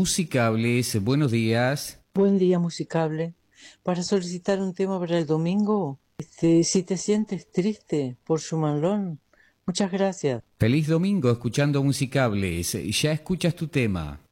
Musicables. Buenos días. Buen día, Musicable. Para solicitar un tema para el domingo, si te sientes triste por Schumann, muchas gracias. Feliz domingo escuchando Musicables. Ya escuchas tu tema.